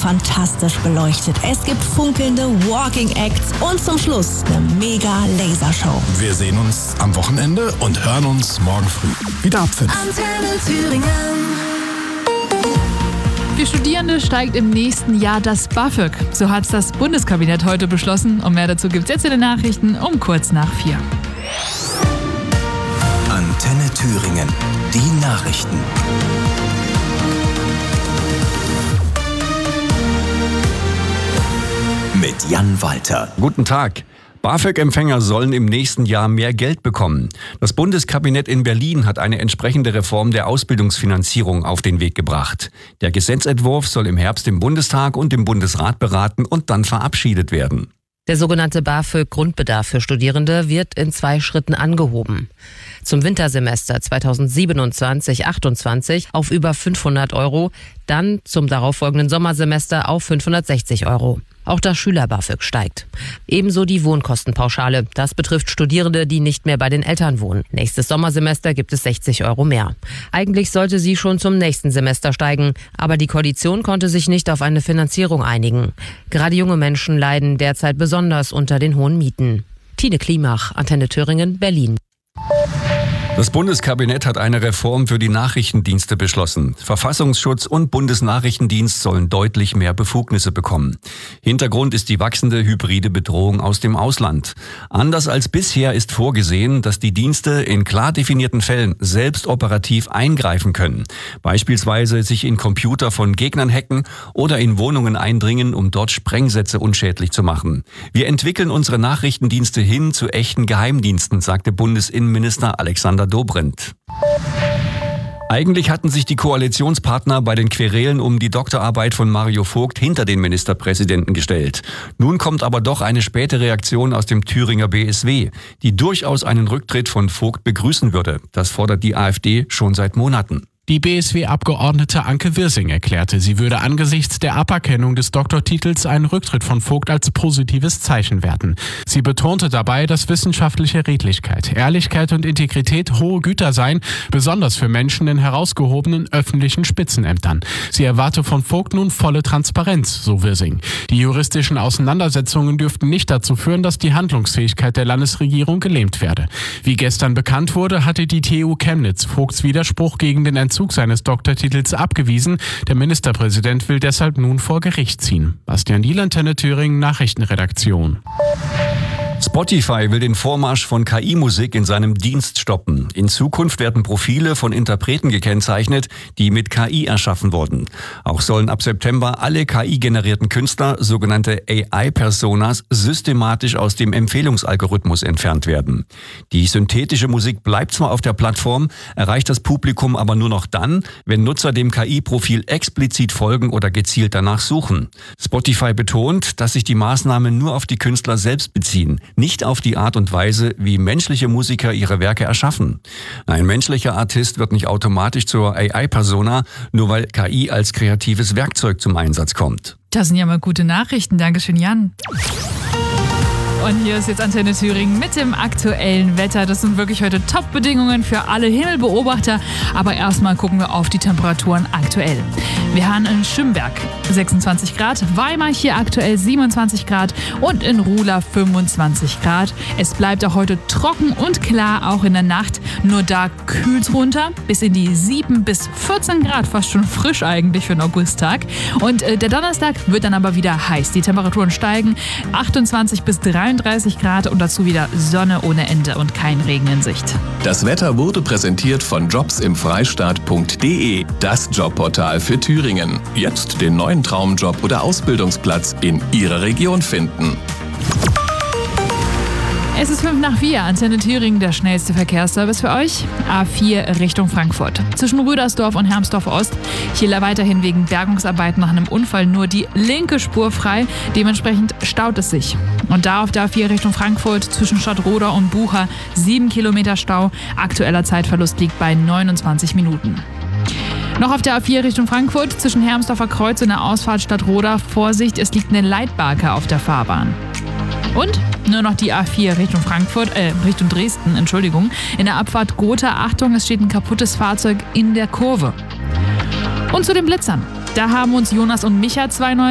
fantastisch beleuchtet. Es gibt funkelnde Walking Acts und zum Schluss eine mega Lasershow. Wir sehen uns am Wochenende und hören uns morgen früh. Wieder ab 5. Antenne Thüringen. Für Studierende steigt im nächsten Jahr das BAföG. So hat es das Bundeskabinett heute beschlossen. Und mehr dazu gibt es jetzt in den Nachrichten um kurz nach 4. Antenne Thüringen. Die Nachrichten. Mit Jan Walter. Guten Tag. BAföG-Empfänger sollen im nächsten Jahr mehr Geld bekommen. Das Bundeskabinett in Berlin hat eine entsprechende Reform der Ausbildungsfinanzierung auf den Weg gebracht. Der Gesetzentwurf soll im Herbst im Bundestag und im Bundesrat beraten und dann verabschiedet werden. Der sogenannte BAföG-Grundbedarf für Studierende wird in 2 Schritten angehoben. Zum Wintersemester 2027/28 auf über 500 €, dann zum darauffolgenden Sommersemester auf 560 €. Auch das Schüler-BAföG steigt. Ebenso die Wohnkostenpauschale. Das betrifft Studierende, die nicht mehr bei den Eltern wohnen. Nächstes Sommersemester gibt es 60 € mehr. Eigentlich sollte sie schon zum nächsten Semester steigen, aber die Koalition konnte sich nicht auf eine Finanzierung einigen. Gerade junge Menschen leiden derzeit besonders unter den hohen Mieten. Tine Klimach, Antenne Thüringen, Berlin. Das Bundeskabinett hat eine Reform für die Nachrichtendienste beschlossen. Verfassungsschutz und Bundesnachrichtendienst sollen deutlich mehr Befugnisse bekommen. Hintergrund ist die wachsende hybride Bedrohung aus dem Ausland. Anders als bisher ist vorgesehen, dass die Dienste in klar definierten Fällen selbst operativ eingreifen können. Beispielsweise sich in Computer von Gegnern hacken oder in Wohnungen eindringen, um dort Sprengsätze unschädlich zu machen. Wir entwickeln unsere Nachrichtendienste hin zu echten Geheimdiensten, sagte Bundesinnenminister Alexander Dobrindt. Eigentlich hatten sich die Koalitionspartner bei den Querelen um die Doktorarbeit von Mario Vogt hinter den Ministerpräsidenten gestellt. Nun kommt aber doch eine späte Reaktion aus dem Thüringer BSW, die durchaus einen Rücktritt von Vogt begrüßen würde. Das fordert die AfD schon seit Monaten. Die BSW-Abgeordnete Anke Wirsing erklärte, sie würde angesichts der Aberkennung des Doktortitels einen Rücktritt von Vogt als positives Zeichen werten. Sie betonte dabei, dass wissenschaftliche Redlichkeit, Ehrlichkeit und Integrität hohe Güter seien, besonders für Menschen in herausgehobenen öffentlichen Spitzenämtern. Sie erwarte von Vogt nun volle Transparenz, so Wirsing. Die juristischen Auseinandersetzungen dürften nicht dazu führen, dass die Handlungsfähigkeit der Landesregierung gelähmt werde. Wie gestern bekannt wurde, hatte die TU Chemnitz Vogts Widerspruch gegen den Entzug seines Doktortitels abgewiesen. Der Ministerpräsident will deshalb nun vor Gericht ziehen. Bastian Diel, Antenne Thüringen, Nachrichtenredaktion. Spotify will den Vormarsch von KI-Musik in seinem Dienst stoppen. In Zukunft werden Profile von Interpreten gekennzeichnet, die mit KI erschaffen wurden. Auch sollen ab September alle KI-generierten Künstler, sogenannte AI-Personas, systematisch aus dem Empfehlungsalgorithmus entfernt werden. Die synthetische Musik bleibt zwar auf der Plattform, erreicht das Publikum aber nur noch dann, wenn Nutzer dem KI-Profil explizit folgen oder gezielt danach suchen. Spotify betont, dass sich die Maßnahmen nur auf die Künstler selbst beziehen, nicht auf die Art und Weise, wie menschliche Musiker ihre Werke erschaffen. Ein menschlicher Artist wird nicht automatisch zur AI-Persona, nur weil KI als kreatives Werkzeug zum Einsatz kommt. Das sind ja mal gute Nachrichten. Dankeschön, Jan. Und hier ist jetzt Antenne Thüringen mit dem aktuellen Wetter. Das sind wirklich heute Top-Bedingungen für alle Himmelbeobachter. Aber erstmal gucken wir auf die Temperaturen aktuell. Wir haben in Schimberg 26 Grad, Weimar hier aktuell 27 Grad und in Ruhla 25 Grad. Es bleibt auch heute trocken und klar, auch in der Nacht. Nur da kühlt es runter bis in die 7 bis 14 Grad, fast schon frisch eigentlich für einen Augusttag. Und der Donnerstag wird dann aber wieder heiß. Die Temperaturen steigen 28 bis 33 Grad und dazu wieder Sonne ohne Ende und kein Regen in Sicht. Das Wetter wurde präsentiert von jobsimfreistaat.de, das Jobportal für Thüringen. Jetzt den neuen Traumjob oder Ausbildungsplatz in Ihrer Region finden. Es ist 5 nach 4, Antenne Thüringen, der schnellste Verkehrsservice für euch. A4 Richtung Frankfurt. Zwischen Rüdersdorf und Hermsdorf Ost. Hier weiterhin wegen Bergungsarbeiten nach einem Unfall nur die linke Spur frei. Dementsprechend staut es sich. Und da auf der A4 Richtung Frankfurt zwischen Stadtroda und Bucha 7 Kilometer Stau. Aktueller Zeitverlust liegt bei 29 Minuten. Noch auf der A4 Richtung Frankfurt zwischen Hermsdorfer Kreuz und der Ausfahrt Stadtroda. Vorsicht, es liegt eine Leitbarke auf der Fahrbahn. Und nur noch die A4 Richtung Richtung Dresden, in der Abfahrt Gotha, Achtung, es steht ein kaputtes Fahrzeug in der Kurve. Und zu den Blitzern. Da haben uns Jonas und Micha 2 neue